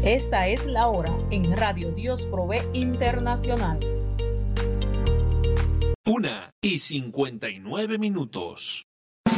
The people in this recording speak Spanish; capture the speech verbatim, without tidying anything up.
Esta es la hora en Radio Dios Provee Internacional. Una y cincuenta y nueve minutos.